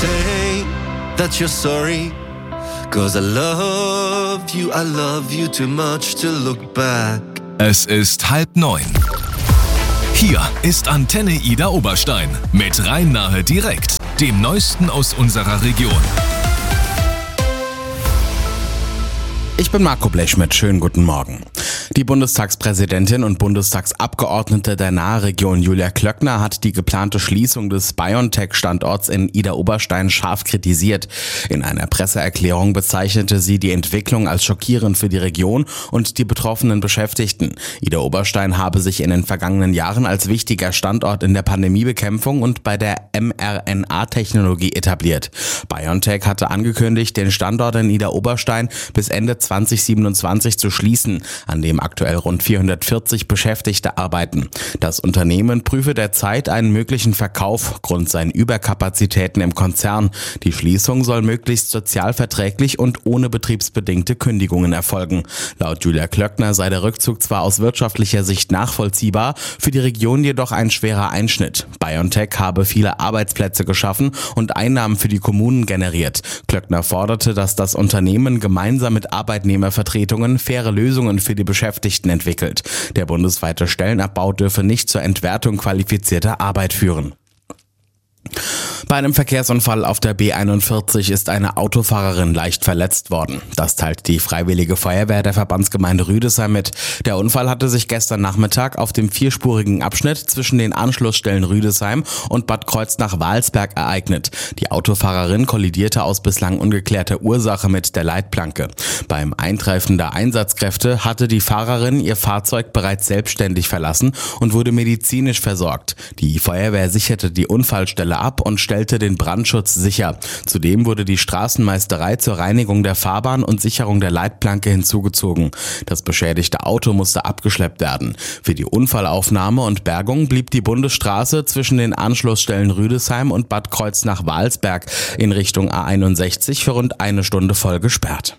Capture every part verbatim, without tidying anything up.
say that you're sorry. Cause I love you, I love you too much to look back. Es ist halb neun. Hier ist Antenne Ida Oberstein mit Rhein-Nahe direkt, dem Neuesten aus unserer Region. Ich bin Marco Blechschmidt, schönen guten Morgen. Die Bundestagspräsidentin und Bundestagsabgeordnete der Nahe-Region Julia Klöckner hat die geplante Schließung des BioNTech-Standorts in Ida-Oberstein scharf kritisiert. In einer Presseerklärung bezeichnete sie die Entwicklung als schockierend für die Region und die betroffenen Beschäftigten. Ida-Oberstein habe sich in den vergangenen Jahren als wichtiger Standort in der Pandemiebekämpfung und bei der mRNA-Technologie etabliert. BioNTech hatte angekündigt, den Standort in Ida-Oberstein bis Ende zwanzig siebenundzwanzig zu schließen, an dem aktuell rund vierhundertvierzig Beschäftigte arbeiten. Das Unternehmen prüfe derzeit einen möglichen Verkauf Grund seinen Überkapazitäten im Konzern. Die Schließung soll möglichst sozialverträglich und ohne betriebsbedingte Kündigungen erfolgen. Laut Julia Klöckner sei der Rückzug zwar aus wirtschaftlicher Sicht nachvollziehbar, für die Region jedoch ein schwerer Einschnitt. BioNTech habe viele Arbeitsplätze geschaffen und Einnahmen für die Kommunen generiert. Klöckner forderte, dass das Unternehmen gemeinsam mit Arbeitnehmervertretungen faire Lösungen für die Beschäftigten entwickelt. Der bundesweite Stellenabbau dürfe nicht zur Entwertung qualifizierter Arbeit führen. Bei einem Verkehrsunfall auf der B einundvierzig ist eine Autofahrerin leicht verletzt worden. Das teilt die Freiwillige Feuerwehr der Verbandsgemeinde Rüdesheim mit. Der Unfall hatte sich gestern Nachmittag auf dem vierspurigen Abschnitt zwischen den Anschlussstellen Rüdesheim und Bad Kreuznach-Walsberg ereignet. Die Autofahrerin kollidierte aus bislang ungeklärter Ursache mit der Leitplanke. Beim Eintreffen der Einsatzkräfte hatte die Fahrerin ihr Fahrzeug bereits selbstständig verlassen und wurde medizinisch versorgt. Die Feuerwehr sicherte die Unfallstelle ab und stellte den Brandschutz sicher. Zudem wurde die Straßenmeisterei zur Reinigung der Fahrbahn und Sicherung der Leitplanke hinzugezogen. Das beschädigte Auto musste abgeschleppt werden. Für die Unfallaufnahme und Bergung blieb die Bundesstraße zwischen den Anschlussstellen Rüdesheim und Bad Kreuznach-Walsberg in Richtung A einundsechzig für rund eine Stunde voll gesperrt.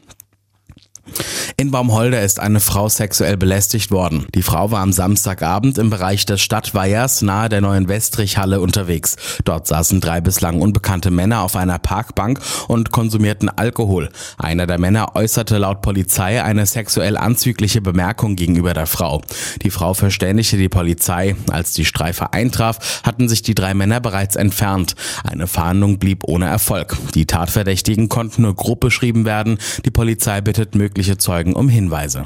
In Baumholder ist eine Frau sexuell belästigt worden. Die Frau war am Samstagabend im Bereich des Stadtweihers nahe der neuen Westrich-Halle unterwegs. Dort saßen drei bislang unbekannte Männer auf einer Parkbank und konsumierten Alkohol. Einer der Männer äußerte laut Polizei eine sexuell anzügliche Bemerkung gegenüber der Frau. Die Frau verständigte die Polizei. Als die Streife eintraf, hatten sich die drei Männer bereits entfernt. Eine Fahndung blieb ohne Erfolg. Die Tatverdächtigen konnten nur grob beschrieben werden. Die Polizei bittet mögliche Zeugen um Hinweise.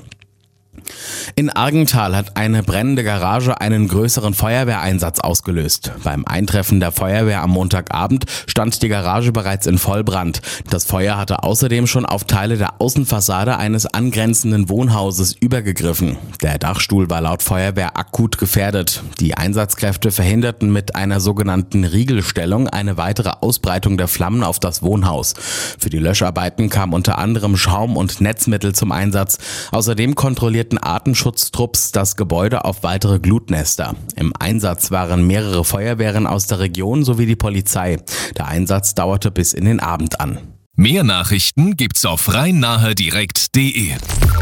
In Argenthal hat eine brennende Garage einen größeren Feuerwehreinsatz ausgelöst. Beim Eintreffen der Feuerwehr am Montagabend stand die Garage bereits in Vollbrand. Das Feuer hatte außerdem schon auf Teile der Außenfassade eines angrenzenden Wohnhauses übergegriffen. Der Dachstuhl war laut Feuerwehr akut gefährdet. Die Einsatzkräfte verhinderten mit einer sogenannten Riegelstellung eine weitere Ausbreitung der Flammen auf das Wohnhaus. Für die Löscharbeiten kam unter anderem Schaum und Netzmittel zum Einsatz. Außerdem kontrollierten Artenschutztrupps das Gebäude auf weitere Glutnester. Im Einsatz waren mehrere Feuerwehren aus der Region sowie die Polizei. Der Einsatz dauerte bis in den Abend an. Mehr Nachrichten gibt's auf rhein-nahe direkt punkt de.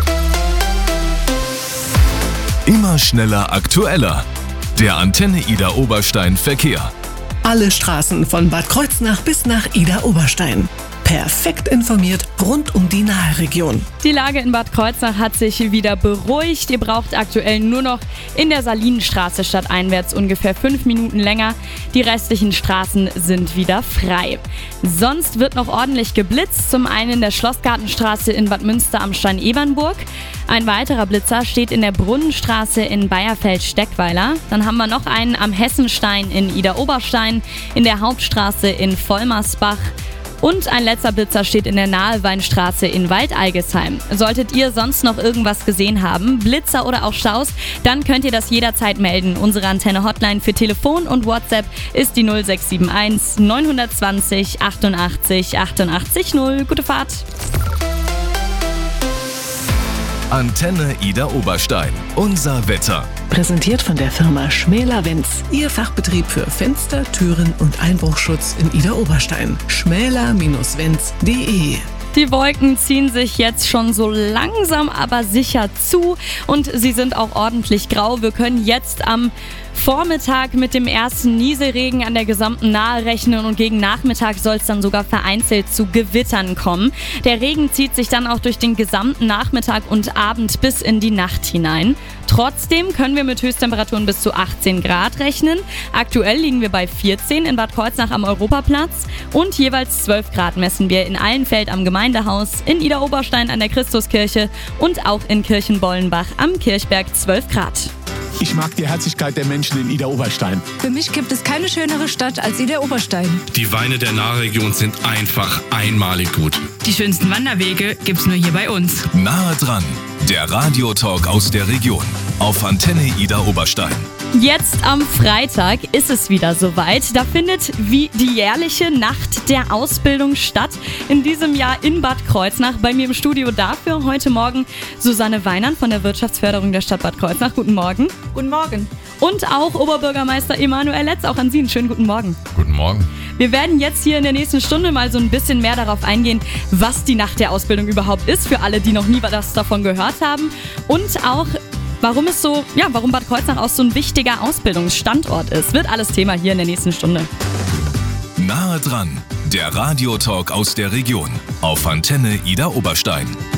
Immer schneller, aktueller. Der Antenne Ida Oberstein Verkehr. Alle Straßen von Bad Kreuznach bis nach Ida Oberstein. Perfekt informiert rund um die Nahe-Region. Die Lage in Bad Kreuznach hat sich wieder beruhigt. Ihr braucht aktuell nur noch in der Salinenstraße stadteinwärts ungefähr fünf Minuten länger. Die restlichen Straßen sind wieder frei. Sonst wird noch ordentlich geblitzt. Zum einen in der Schlossgartenstraße in Bad Münster am Stein-Evernburg. Ein weiterer Blitzer steht in der Brunnenstraße in Bayerfeld-Steckweiler. Dann haben wir noch einen am Hessenstein in Ida-Oberstein, in der Hauptstraße in Vollmersbach. Und ein letzter Blitzer steht in der Naheweinstraße in Waldeigesheim. Solltet ihr sonst noch irgendwas gesehen haben, Blitzer oder auch Staus, dann könnt ihr das jederzeit melden. Unsere Antenne-Hotline für Telefon und WhatsApp ist die null sechs sieben eins neun zwei null achtundachtzig achtundachtzig null. Gute Fahrt! Antenne Ida Oberstein. Unser Wetter. Präsentiert von der Firma Schmäler Wenz. Ihr Fachbetrieb für Fenster, Türen und Einbruchschutz in Ida Oberstein. schmäler Bindestrich wenz punkt de. Die Wolken ziehen sich jetzt schon so langsam aber sicher zu und sie sind auch ordentlich grau. Wir können jetzt am Vormittag mit dem ersten Nieselregen an der gesamten Nahe rechnen und gegen Nachmittag soll es dann sogar vereinzelt zu Gewittern kommen. Der Regen zieht sich dann auch durch den gesamten Nachmittag und Abend bis in die Nacht hinein. Trotzdem können wir mit Höchsttemperaturen bis zu achtzehn Grad rechnen. Aktuell liegen wir bei vierzehn in Bad Kreuznach am Europaplatz und jeweils zwölf Grad messen wir in Allenfeld am Gemeindehaus, in Idar-Oberstein an der Christuskirche und auch in Kirchenbollenbach am Kirchberg zwölf Grad. Ich mag die Herzlichkeit der Menschen in Idar-Oberstein. Für mich gibt es keine schönere Stadt als Idar-Oberstein. Die Weine der Nahregion sind einfach einmalig gut. Die schönsten Wanderwege gibt's nur hier bei uns. Nahe dran, der Radiotalk aus der Region auf Antenne Idar-Oberstein. Jetzt am Freitag ist es wieder soweit. Da findet wie die jährliche Nacht der Ausbildung statt. In diesem Jahr in Bad Kreuznach. Bei mir im Studio dafür heute Morgen Susanne Weinand von der Wirtschaftsförderung der Stadt Bad Kreuznach. Guten Morgen. Guten Morgen. Und auch Oberbürgermeister Emanuel Letz. Auch an Sie einen schönen guten Morgen. Guten Morgen. Wir werden jetzt hier in der nächsten Stunde mal so ein bisschen mehr darauf eingehen, was die Nacht der Ausbildung überhaupt ist, für alle, die noch nie was davon gehört haben. Und auch warum es so, ja, warum Bad Kreuznach auch so ein wichtiger Ausbildungsstandort ist. Wird alles Thema hier in der nächsten Stunde. Nahe dran, der Radiotalk aus der Region auf Antenne Idar-Oberstein.